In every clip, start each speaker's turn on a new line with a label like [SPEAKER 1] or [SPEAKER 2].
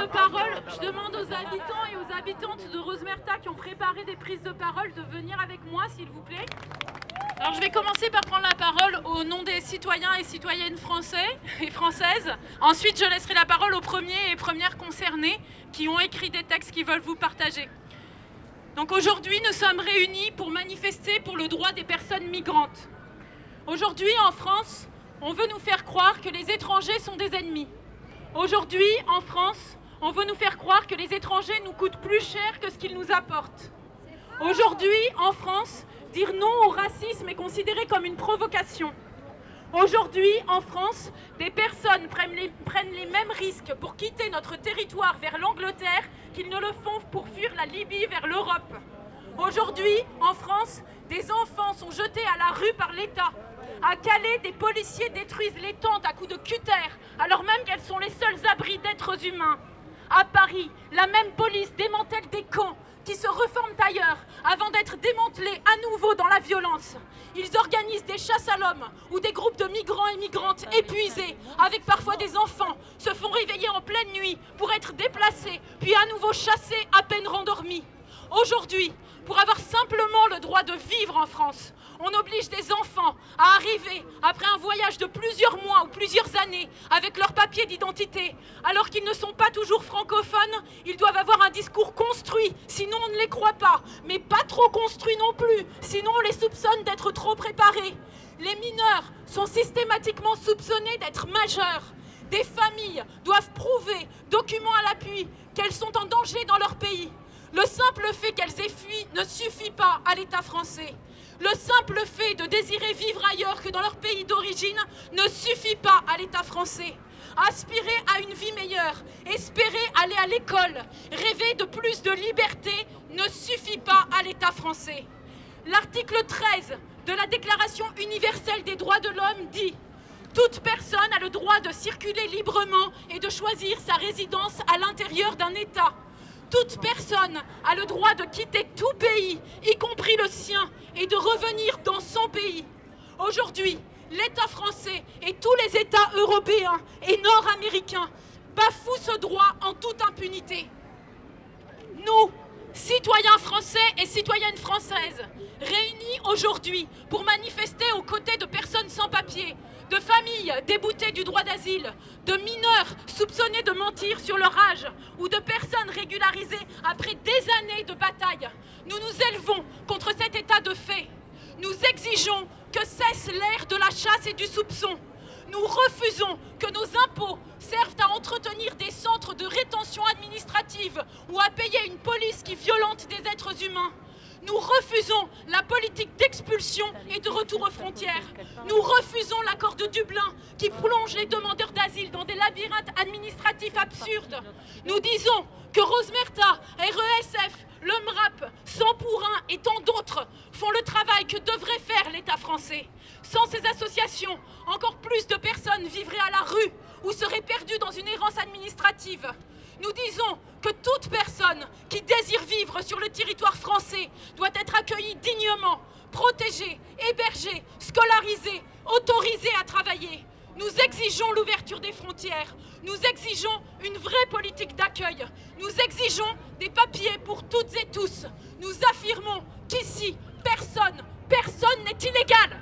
[SPEAKER 1] de parole. Je demande aux habitants et aux habitantes de Rosemerta qui ont préparé des prises de parole de venir avec moi, s'il vous plaît. Alors je vais commencer par prendre la parole au nom des citoyens et citoyennes français et françaises. Ensuite, je laisserai la parole aux premiers et premières concernés qui ont écrit des textes qu'ils veulent vous partager. Donc aujourd'hui, nous sommes réunis pour manifester pour le droit des personnes migrantes. Aujourd'hui, en France, on veut nous faire croire que les étrangers sont des ennemis. Aujourd'hui, en France, on veut nous faire croire que les étrangers nous coûtent plus cher que ce qu'ils nous apportent. Aujourd'hui, en France, dire non au racisme est considéré comme une provocation. Aujourd'hui, en France, des personnes prennent les mêmes risques pour quitter notre territoire vers l'Angleterre qu'ils ne le font pour fuir la Libye vers l'Europe. Aujourd'hui, en France, des enfants sont jetés à la rue par l'État. À Calais, des policiers détruisent les tentes à coups de cutter, alors même qu'elles sont les seuls abris d'êtres humains. À Paris, la même police démantèle des camps qui se reforment ailleurs avant d'être démantelés à nouveau dans la violence. Ils organisent des chasses à l'homme où des groupes de migrants et migrantes épuisés, avec parfois des enfants, se font réveiller en pleine nuit pour être déplacés, puis à nouveau chassés à peine rendormis. Aujourd'hui, pour avoir simplement le droit de vivre en France, on oblige des enfants à arriver après un voyage de plusieurs mois ou plusieurs années avec leurs papiers d'identité. Alors qu'ils ne sont pas toujours francophones, ils doivent avoir un discours construit, sinon on ne les croit pas. Mais pas trop construit non plus, sinon on les soupçonne d'être trop préparés. Les mineurs sont systématiquement soupçonnés d'être majeurs. Des familles doivent prouver, documents à l'appui, qu'elles sont en danger dans leur pays. Le simple fait qu'elles aient fui ne suffit pas à l'État français. Le simple fait de désirer vivre ailleurs que dans leur pays d'origine ne suffit pas à l'État français. Aspirer à une vie meilleure, espérer aller à l'école, rêver de plus de liberté ne suffit pas à l'État français. L'article 13 de la Déclaration universelle des droits de l'homme dit « Toute personne a le droit de circuler librement et de choisir sa résidence à l'intérieur d'un État. » Toute personne a le droit de quitter tout pays, y compris le sien, et de revenir dans son pays. Aujourd'hui, l'État français et tous les États européens et nord-américains bafouent ce droit en toute impunité. Nous, citoyens français et citoyennes françaises, réunis aujourd'hui pour manifester aux côtés de personnes sans papier, de familles déboutées du droit d'asile, de mineurs soupçonnés de mentir sur leur âge ou de personnes régularisées après des années de bataille. Nous nous élevons contre cet état de fait. Nous exigeons que cesse l'ère de la chasse et du soupçon. Nous refusons que nos impôts servent à entretenir des centres de rétention administrative ou à payer une police qui violente des êtres humains. Nous refusons la politique d'expulsion et de retour aux frontières. Nous refusons l'accord de Dublin qui plonge les demandeurs d'asile dans des labyrinthes administratifs absurdes. Nous disons que Rosemerta, RESF, le MRAP, Sans pour un et tant d'autres font le travail que devrait faire l'État français. Sans ces associations, encore plus de personnes vivraient à la rue ou seraient perdues dans une errance administrative. Nous disons que toute personne qui désire vivre sur le territoire français doit être accueillie dignement, protégée, hébergée, scolarisée, autorisée à travailler. Nous exigeons l'ouverture des frontières. Nous exigeons une vraie politique d'accueil. Nous exigeons des papiers pour toutes et tous. Nous affirmons qu'ici, personne n'est illégal.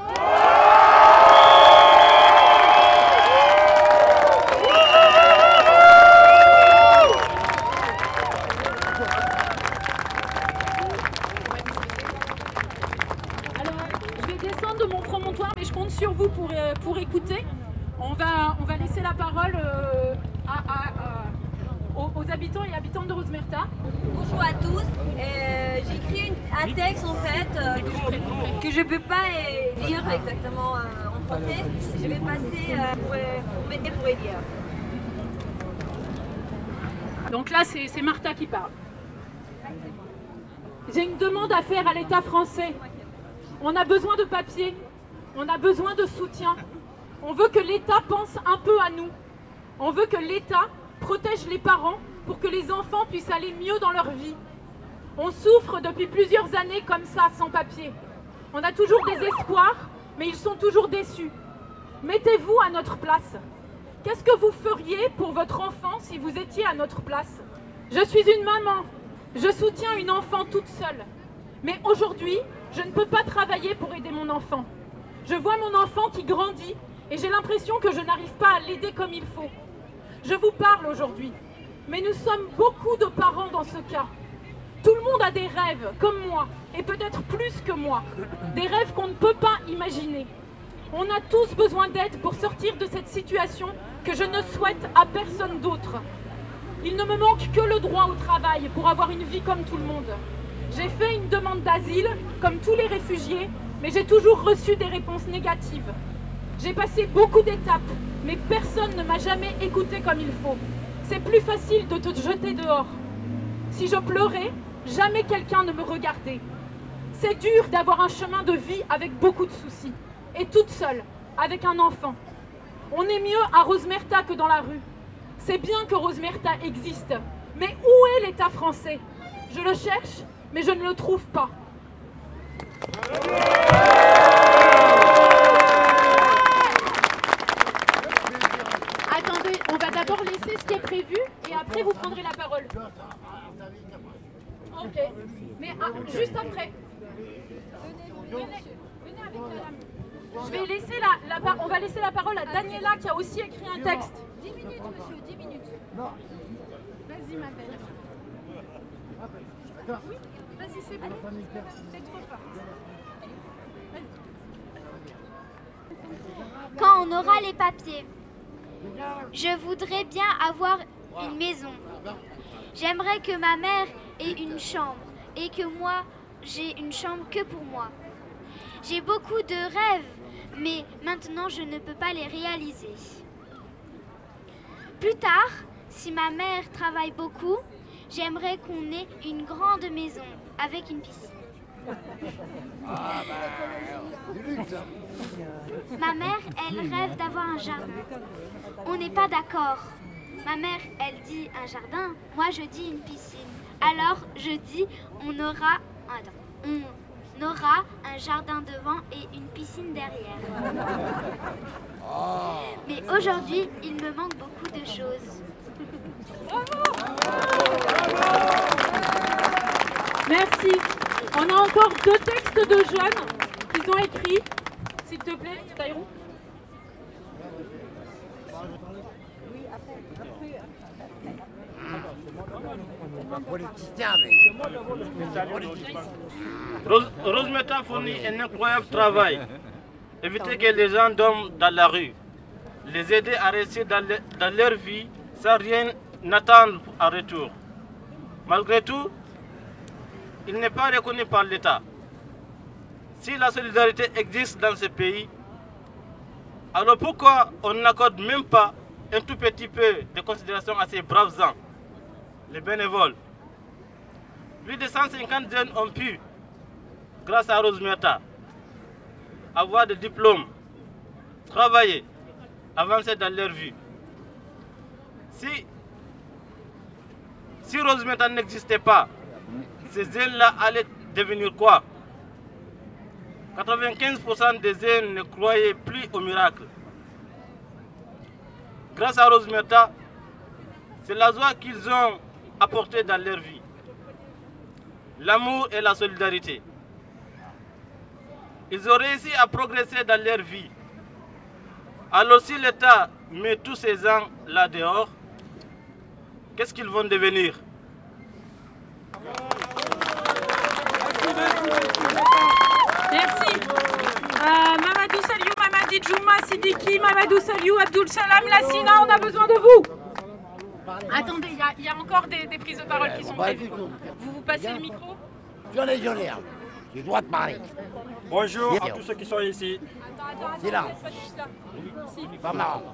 [SPEAKER 1] Mais je compte sur vous pour écouter. On va laisser la parole aux habitants et habitantes de Rosemerta.
[SPEAKER 2] Bonjour à tous. J'ai écrit un texte en fait que je ne peux pas lire exactement en français. Je vais passer pour m'aider pour lire.
[SPEAKER 1] Donc là, c'est Martha qui parle. J'ai une demande à faire à l'État français. On a besoin de papiers. On a besoin de soutien. On veut que l'État pense un peu à nous. On veut que l'État protège les parents pour que les enfants puissent aller mieux dans leur vie. On souffre depuis plusieurs années comme ça, sans papier. On a toujours des espoirs, mais ils sont toujours déçus. Mettez-vous à notre place. Qu'est-ce que vous feriez pour votre enfant si vous étiez à notre place? Je suis une maman. Je soutiens une enfant toute seule. Mais aujourd'hui, je ne peux pas travailler pour aider mon enfant. Je vois mon enfant qui grandit et j'ai l'impression que je n'arrive pas à l'aider comme il faut. Je vous parle aujourd'hui, mais nous sommes beaucoup de parents dans ce cas. Tout le monde a des rêves, comme moi, et peut-être plus que moi. Des rêves qu'on ne peut pas imaginer. On a tous besoin d'aide pour sortir de cette situation que je ne souhaite à personne d'autre. Il ne me manque que le droit au travail pour avoir une vie comme tout le monde. J'ai fait une demande d'asile, comme tous les réfugiés, mais j'ai toujours reçu des réponses négatives. J'ai passé beaucoup d'étapes, mais personne ne m'a jamais écouté comme il faut. C'est plus facile de te jeter dehors. Si je pleurais, jamais quelqu'un ne me regardait. C'est dur d'avoir un chemin de vie avec beaucoup de soucis, et toute seule, avec un enfant. On est mieux à Rosemerta que dans la rue. C'est bien que Rosemerta existe, mais où est l'État français? Je le cherche, mais je ne le trouve pas. Attendez, on va d'abord laisser ce qui est prévu et après vous prendrez la parole. Ok, mais juste après. Venez avec la dame. Je vais laisser on va laisser la parole à Daniela qui a aussi écrit un texte. 10 minutes, monsieur, 10 minutes. Vas-y, ma belle. Oui, vas-y, c'est bon. C'est trop fort.
[SPEAKER 3] Quand on aura les papiers, je voudrais bien avoir une maison. J'aimerais que ma mère ait une chambre et que moi, j'ai une chambre que pour moi. J'ai beaucoup de rêves, mais maintenant je ne peux pas les réaliser. Plus tard, si ma mère travaille beaucoup, j'aimerais qu'on ait une grande maison avec une piscine. Ma mère, elle rêve d'avoir un jardin. On n'est pas d'accord. Ma mère, elle dit un jardin, moi je dis une piscine. Alors je dis on aura un jardin devant et une piscine derrière. Mais aujourd'hui, il me manque beaucoup de choses.
[SPEAKER 1] Merci. On a encore 2 textes de jeunes qu'ils ont écrits. S'il te plaît, Taïrou.
[SPEAKER 4] Rosemerta fournit un incroyable travail. Éviter que les gens dorment dans la rue. Les aider à rester dans leur vie sans rien attendre en retour. Malgré tout, il n'est pas reconnu par l'État. Si la solidarité existe dans ce pays, alors pourquoi on n'accorde même pas un tout petit peu de considération à ces braves gens, les bénévoles? Plus de 150 jeunes ont pu, grâce à Rosemerta, avoir des diplômes, travailler, avancer dans leur vie. Si Rosemerta n'existait pas, ces jeunes-là allaient devenir quoi? 95% des jeunes ne croyaient plus au miracle. Grâce à Rosemerta, c'est la joie qu'ils ont apportée dans leur vie. L'amour et la solidarité. Ils ont réussi à progresser dans leur vie. Alors si l'État met tous ces gens là dehors, qu'est-ce qu'ils vont devenir?
[SPEAKER 1] Merci. Mamadou Saliou, Mamadi Djouma, Sidiki, Mamadou Saliou, Abdoul Salam, Lassina, on a besoin de vous. Attendez, il y a encore des prises de parole qui sont prévues. Vous passez le micro?
[SPEAKER 5] J'en ai, j'ai le droit de parler.
[SPEAKER 6] Bonjour à tous ceux qui sont ici.
[SPEAKER 5] C'est là. Pas marrant.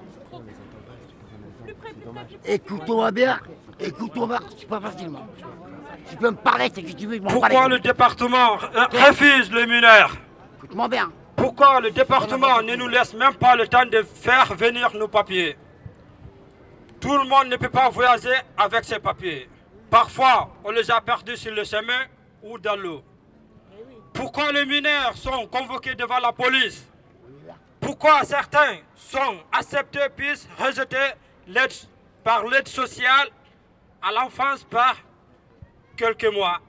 [SPEAKER 5] Écoute-moi bien, écoute-moi, c'est pas facilement. Tu peux me parler, c'est que tu veux.
[SPEAKER 6] Pourquoi le département refuse les mineurs?
[SPEAKER 5] Écoute-moi bien.
[SPEAKER 6] Pourquoi le département ne nous laisse même pas le temps de faire venir nos papiers? Tout le monde ne peut pas voyager avec ses papiers. Parfois, on les a perdus sur le chemin ou dans l'eau. Pourquoi les mineurs sont convoqués devant la police? Pourquoi pourquoi certains sont acceptés puis rejetés par l'aide sociale à l'enfance par quelques mois.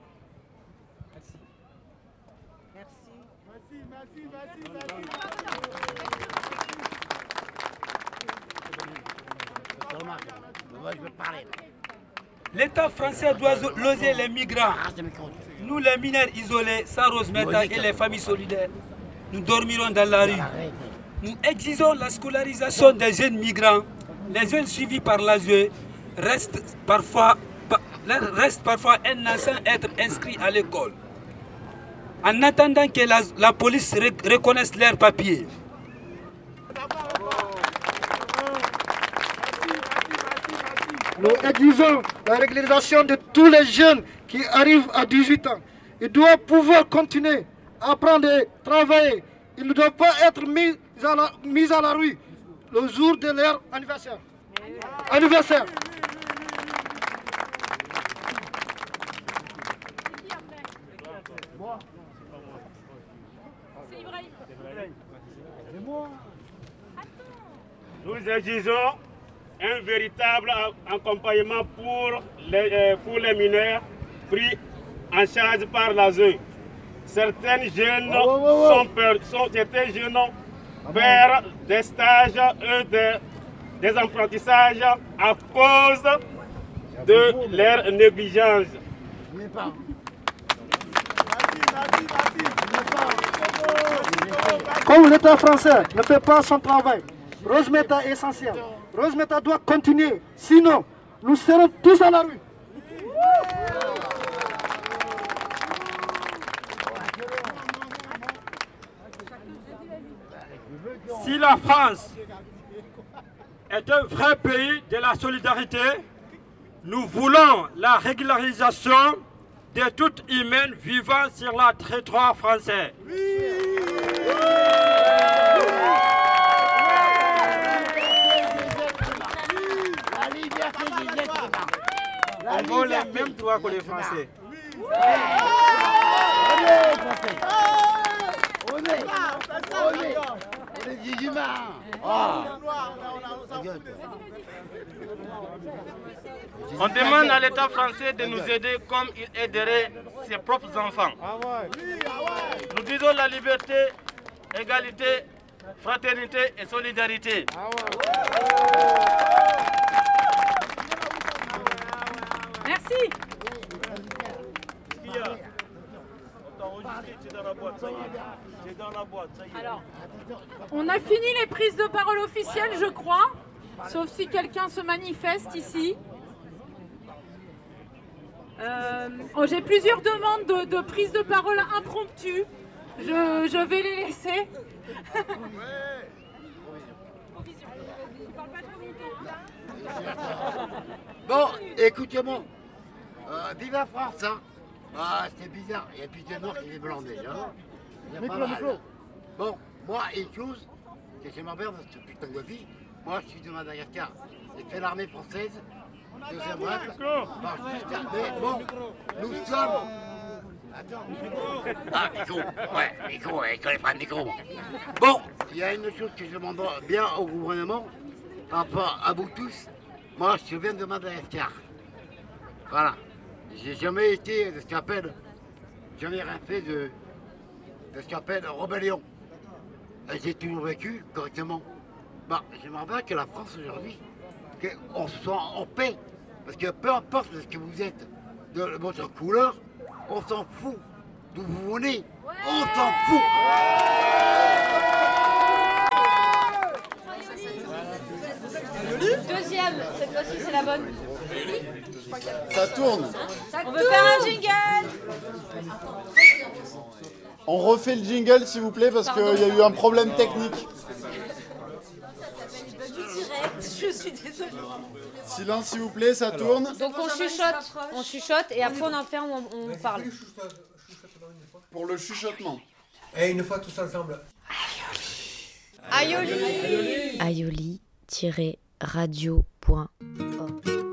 [SPEAKER 7] L'État français doit loger les migrants. Nous, les mineurs isolés, sans Rosmeta et les familles solidaires, nous dormirons dans la rue. Nous exigeons la scolarisation des jeunes migrants. Les jeunes suivis par l'ASE restent parfois un an sans être inscrits à l'école. En attendant que la police reconnaisse leurs papiers.
[SPEAKER 8] Nous exigeons la régularisation de tous les jeunes qui arrivent à 18 ans. Ils doivent pouvoir continuer à apprendre et travailler. Ils ne doivent pas être mis à la rue le jour de leur anniversaire.
[SPEAKER 9] Nous exigeons un véritable accompagnement pour les mineurs pris en charge par l'ASE. Certains jeunes perdent des stages et des apprentissages à cause de leur négligence.
[SPEAKER 8] Comme l'État français ne fait pas son travail, Rosmeta est essentiel. Rosmeta doit continuer, sinon nous serons tous à la rue.
[SPEAKER 6] Si la France est un vrai pays de la solidarité, nous voulons la régularisation de tout humain vivant sur le territoire français.
[SPEAKER 4] On veut les mêmes droits que les Français.
[SPEAKER 5] On est des humains.
[SPEAKER 4] On demande à l'État français de nous aider comme il aiderait ses propres enfants. Nous disons la liberté, égalité, fraternité et solidarité.
[SPEAKER 1] Merci. Alors, on a fini les prises de parole officielles, je crois, sauf si quelqu'un se manifeste ici. J'ai plusieurs demandes de prise de parole impromptues. Je vais les laisser.
[SPEAKER 5] Bon, écoutez-moi. Vive la France, hein. C'est bizarre, il y a plus de noirs que des blancs déjà. Micro. Bon, moi, une chose, que je m'emmerde dans cette putain de vie, moi je suis de Madagascar. J'ai fait l'armée française, deuxième rang. Mais bon, nous sommes... Attends. Ah, micro, je connais pas le micro. Bon, il y a une chose que je demande bien au gouvernement, par rapport à vous tous. Moi, je viens de Madagascar. Voilà. J'ai jamais été de ce qu'on appelle, jamais rien fait de ce qu'on appelle rébellion. J'ai toujours vécu correctement. Bah, j'aimerais bien que la France aujourd'hui, qu'on soit en paix. Parce que peu importe ce que vous êtes, de votre couleur, on s'en fout. D'où vous venez, on s'en fout.
[SPEAKER 2] Deuxième, cette fois-ci c'est la bonne.
[SPEAKER 10] Ça tourne.
[SPEAKER 2] On veut faire un jingle.
[SPEAKER 10] On refait le jingle s'il vous plaît parce qu'il y a eu un problème technique.
[SPEAKER 2] Je suis désolée.
[SPEAKER 10] Silence s'il vous plaît, ça tourne.
[SPEAKER 2] Donc on chuchote et après on enferme, on parle.
[SPEAKER 10] Pour le chuchotement.
[SPEAKER 11] Et une fois tous ensemble.
[SPEAKER 2] Aioli.
[SPEAKER 12] Aioli-radio.org